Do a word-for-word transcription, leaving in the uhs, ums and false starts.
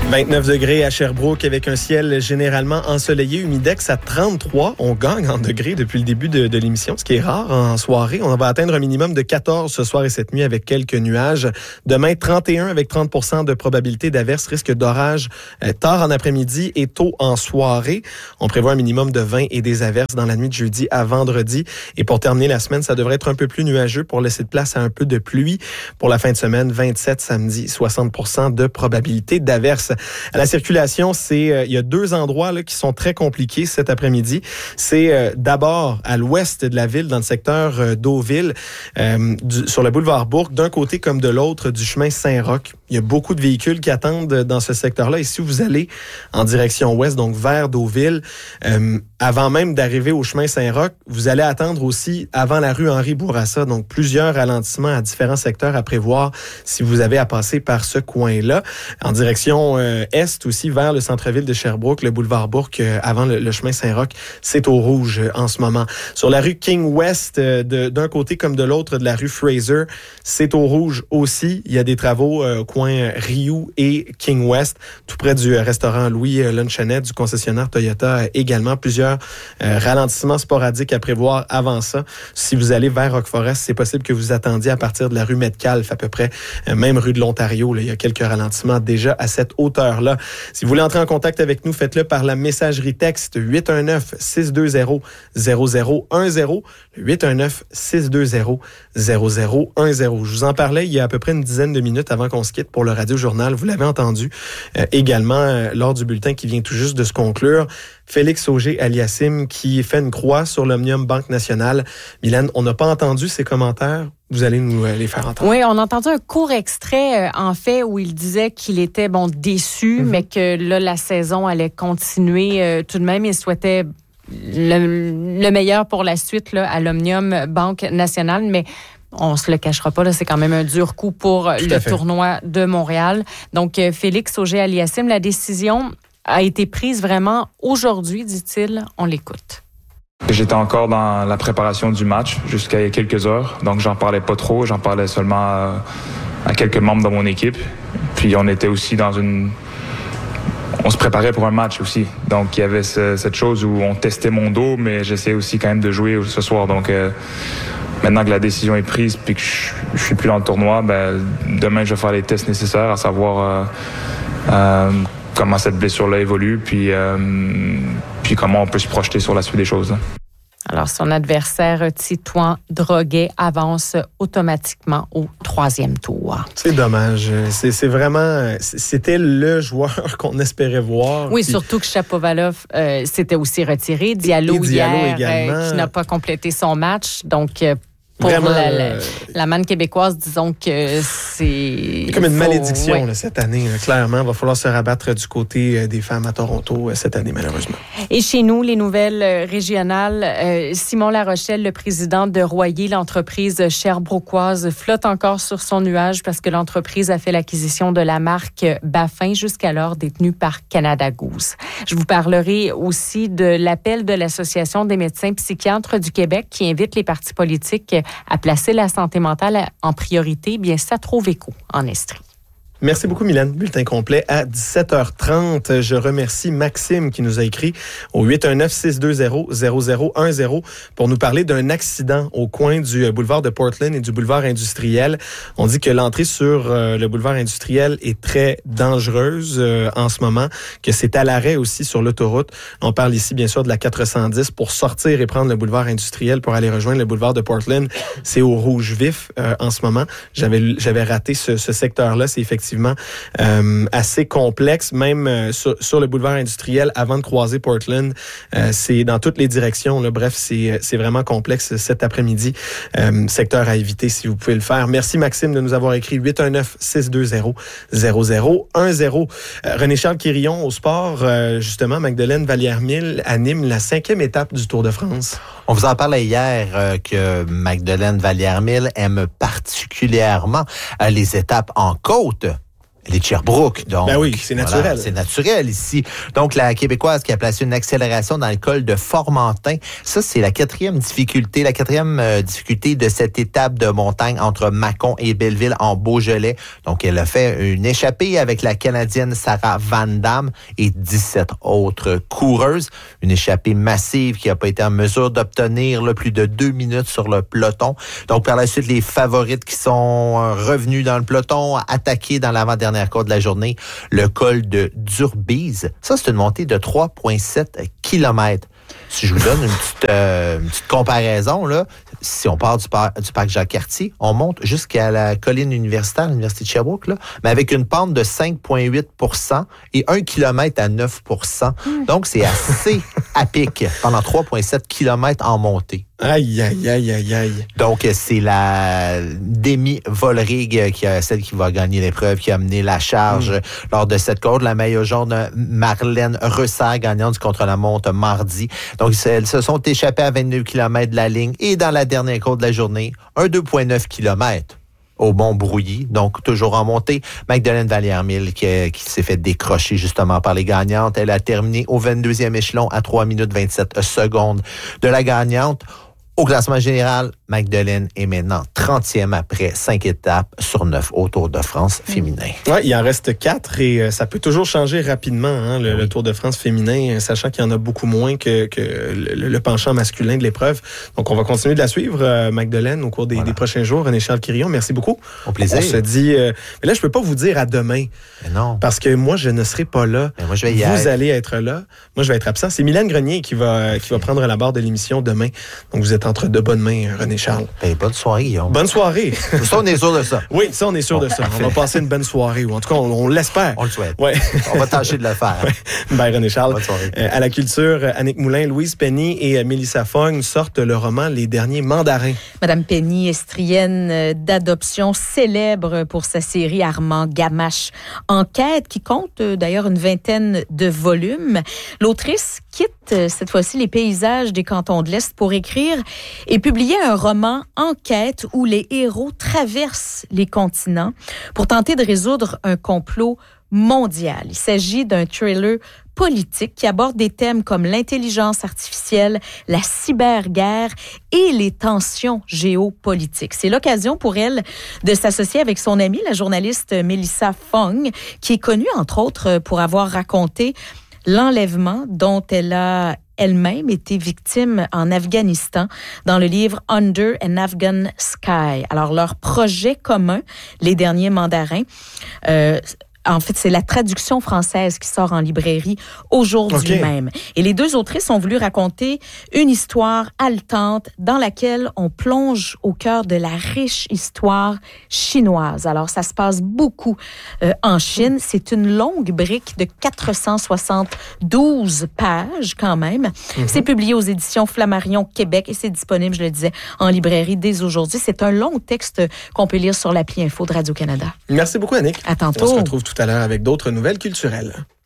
vingt-neuf degrés à Sherbrooke avec un ciel généralement ensoleillé, humidex à trente-trois. On gagne en degrés depuis le début de, de l'émission, ce qui est rare en soirée. On va atteindre un minimum de quatorze ce soir et cette nuit avec quelques nuages. Demain, trente et un avec trente pour cent de probabilité d'averse, risque d'orage euh, tard en après-midi et tôt en soirée. On prévoit un minimum de vingt et des averses dans la nuit de jeudi à vendredi. Et pour terminer la semaine, ça devrait être un peu plus nuageux pour laisser de place à un peu de pluie. Pour la fin de semaine, vingt-sept samedi, soixante pour cent de probabilité d'averse. À la circulation, c'est euh, il y a deux endroits là, qui sont très compliqués cet après-midi. C'est euh, d'abord à l'ouest de la ville, dans le secteur euh, d'Hauteville, euh, du, sur le boulevard Bourque, d'un côté comme de l'autre du chemin Saint-Roch. Il y a beaucoup de véhicules qui attendent dans ce secteur-là. Et si vous allez en direction ouest, donc vers Deauville, euh, avant même d'arriver au chemin Saint-Roch, vous allez attendre aussi avant la rue Henri-Bourassa. Donc, plusieurs ralentissements à différents secteurs à prévoir si vous avez à passer par ce coin-là. En direction euh, est aussi, vers le centre-ville de Sherbrooke, le boulevard Bourque, euh, avant le, le chemin Saint-Roch, c'est au rouge euh, en ce moment. Sur la rue King-West, euh, de, d'un côté comme de l'autre de la rue Fraser, c'est au rouge aussi. Il y a des travaux euh, au coin Rioux et King-West, tout près du euh, restaurant Louis euh, Luncheonnet, du concessionnaire Toyota euh, également. Plusieurs euh, ralentissements sporadiques à prévoir avant ça. Si vous allez vers Rock-Forest, c'est possible que vous attendiez à partir de la rue Metcalfe, à peu près, euh, même rue de l'Ontario. Là, il y a quelques ralentissements déjà à cette hauteur-là. Si vous voulez entrer en contact avec nous, faites-le par la messagerie texte huit un neuf, six deux zéro, zéro zéro un zéro, huit un neuf, six deux zéro, zéro zéro un zéro. Je vous en parlais il y a à peu près une dizaine de minutes avant qu'on se quitte pour le Radio-Journal. Vous l'avez entendu euh, également euh, lors du bulletin qui vient tout juste de se conclure. Félix Auger-Aliassime qui fait une croix sur l'Omnium Banque Nationale. Mylène, on n'a pas entendu ses commentaires. Vous allez nous euh, les faire entendre. Oui, on a entendu un court extrait, euh, en fait, où il disait qu'il était, bon, déçu, mm-hmm. mais que là, la saison allait continuer. Euh, tout de même, il souhaitait le, le meilleur pour la suite là, à l'Omnium Banque Nationale, mais on se le cachera pas, là, c'est quand même un dur coup pour Tout le tournoi de Montréal. Donc, euh, Félix Auger-Aliassime, la décision a été prise vraiment aujourd'hui, dit-il. On l'écoute. J'étais encore dans la préparation du match jusqu'à il y a quelques heures, donc j'en parlais pas trop, j'en parlais seulement à, à quelques membres de mon équipe. Puis on était aussi dans une... On se préparait pour un match aussi, donc il y avait ce, cette chose où on testait mon dos, mais j'essayais aussi quand même de jouer ce soir. Donc euh, maintenant que la décision est prise puis que je, je suis plus dans le tournoi, ben, demain je vais faire les tests nécessaires, à savoir... Euh, euh, comment cette blessure-là évolue, puis, euh, puis comment on peut se projeter sur la suite des choses. Là. Alors, son adversaire, Titouan Droguet, avance automatiquement au troisième tour. C'est dommage. C'est, c'est vraiment... C'était le joueur qu'on espérait voir. Oui, puis... surtout que Shapovalov euh, s'était aussi retiré. Diallo, Et Diallo hier, également. Euh, qui n'a pas complété son match. Donc... Euh, Pour Vraiment, la, la, euh, la manne québécoise, disons que c'est... C'est comme une faut, malédiction ouais. là, cette année. Là, clairement, il va falloir se rabattre du côté des femmes à Toronto cette année, malheureusement. Et chez nous, les nouvelles régionales, euh, Simon Larochelle, le président de Royer, l'entreprise sherbrookoise, flotte encore sur son nuage parce que l'entreprise a fait l'acquisition de la marque Baffin, jusqu'alors détenue par Canada Goose. Je vous parlerai aussi de l'appel de l'Association des médecins psychiatres du Québec qui invite les partis politiques à placer la santé mentale en priorité. Bien, ça trouve écho en Estrie. Merci beaucoup, Mylène. Bulletin complet à dix-sept heures trente. Je remercie Maxime qui nous a écrit au huit un neuf, six deux zéro, zéro zéro un zéro pour nous parler d'un accident au coin du boulevard de Portland et du boulevard industriel. On dit que l'entrée sur euh, le boulevard industriel est très dangereuse euh, en ce moment, que c'est à l'arrêt aussi sur l'autoroute. On parle ici, bien sûr, de la quatre cent dix pour sortir et prendre le boulevard industriel pour aller rejoindre le boulevard de Portland. C'est au rouge vif euh, en ce moment. J'avais, j'avais raté ce, ce secteur-là. C'est effectivement Effectivement, euh, assez complexe, même euh, sur, sur le boulevard industriel avant de croiser Portland. Euh, c'est dans toutes les directions. Là. Bref, c'est, c'est vraiment complexe cet après-midi. Euh, secteur à éviter si vous pouvez le faire. Merci Maxime de nous avoir écrit huit un neuf, six deux zéro, zéro zéro un zéro. Euh, René-Charles Quirillon au sport. Euh, justement, Magdeleine Vallière-Mille anime la cinquième étape du Tour de France. On vous en parlait hier euh, que Magdeleine Vallière-Mille aime particulièrement euh, les étapes en côte. Elle est de Sherbrooke, donc. Ben oui, c'est naturel. Voilà, c'est naturel ici. Donc, la Québécoise qui a placé une accélération dans le col de Formentin. Ça, c'est la quatrième difficulté, la quatrième euh, difficulté de cette étape de montagne entre Mâcon et Belleville en Beaujolais. Donc, elle a fait une échappée avec la Canadienne Sarah Van Damme et dix-sept autres coureuses. Une échappée massive qui n'a pas été en mesure d'obtenir là, plus de deux minutes sur le peloton. Donc, par la suite, les favorites qui sont euh, revenues dans le peloton, attaquées dans l'avant-dernière côte de la journée, le col de Durbise. Ça, c'est une montée de trois virgule sept kilomètres. Si je vous donne une petite, euh, une petite comparaison, là, si on part du, par, du parc Jacques-Cartier, on monte jusqu'à la colline universitaire, l'Université de Sherbrooke, là, mais avec une pente de cinq virgule huit pour cent et un kilomètre à neuf pour cent. Donc, c'est assez à pic pendant trois virgule sept kilomètres en montée. Aïe, aïe, aïe, aïe, aïe. Donc, c'est la Demi Volrig, qui a, celle qui va gagner l'épreuve, qui a mené la charge mmh. lors de cette côte. La maillot jaune, Marlène Ressert, gagnante du contre-la-montre mardi. Donc, elles se sont échappées à vingt-neuf kilomètres de la ligne. Et dans la dernière côte de la journée, un deux virgule neuf kilomètres au Mont-Brouilly, donc toujours en montée. Magdeleine Vallière-Mille qui, qui s'est fait décrocher justement par les gagnantes. Elle a terminé au vingt-deuxième échelon à trois minutes vingt-sept secondes de la gagnante. Au classement général, Magdeleine est maintenant trentième après cinq étapes sur neuf au Tour de France féminin. Oui, il en reste quatre et euh, ça peut toujours changer rapidement, hein, le, oui. le Tour de France féminin, sachant qu'il y en a beaucoup moins que, que le, le penchant masculin de l'épreuve. Donc, on va continuer de la suivre, euh, Magdeleine, au cours des, voilà. des prochains jours. René-Charles Quirillon, merci beaucoup. Au plaisir. On se dit... Euh, mais là, je peux pas vous dire à demain. Mais non. Parce que moi, je ne serai pas là. Mais moi, je vais y vous être. allez être là. Moi, je vais être absent. C'est Mylène Grenier qui va, qui va prendre la barre de l'émission demain. Donc, vous êtes entre de bonnes mains, René-Charles. Ben, bonne soirée, Guillaume. Bonne soirée. Ça, on est sûr de ça. Oui, ça, on est sûr bon, de ça. parfait. On va passer une bonne soirée, ou en tout cas, on, on l'espère. On le souhaite. Ouais. On va tâcher de le faire. Ouais. Ben, René-Charles. Bonne soirée. Euh, à la culture, Annick Moulin, Louise Penny et euh, Mélissa Fogg sortent le roman Les Derniers Mandarins. Madame Penny, estrienne d'adoption, célèbre pour sa série Armand Gamache. Enquête qui compte euh, d'ailleurs une vingtaine de volumes. L'autrice quitte euh, cette fois-ci les paysages des cantons de l'Est pour écrire et publier un roman enquête où les héros traversent les continents pour tenter de résoudre un complot mondial. Il s'agit d'un thriller politique qui aborde des thèmes comme l'intelligence artificielle, la cyberguerre et les tensions géopolitiques. C'est l'occasion pour elle de s'associer avec son amie, la journaliste Mélissa Fogg, qui est connue entre autres pour avoir raconté l'enlèvement dont elle a elle-même été victime en Afghanistan dans le livre Under an Afghan Sky. Alors, leur projet commun, Les Derniers Mandarins, euh, en fait, c'est la traduction française qui sort en librairie aujourd'hui okay. même. Et les deux autrices ont voulu raconter une histoire haletante dans laquelle on plonge au cœur de la riche histoire chinoise. Alors, ça se passe beaucoup euh, en Chine. C'est une longue brique de quatre cent soixante-douze pages quand même. Mm-hmm. C'est publié aux éditions Flammarion Québec et c'est disponible, je le disais, en librairie dès aujourd'hui. C'est un long texte qu'on peut lire sur l'appli Info de Radio-Canada. Merci beaucoup, Annick. À tantôt. On se retrouve tout à l'heure avec d'autres nouvelles culturelles.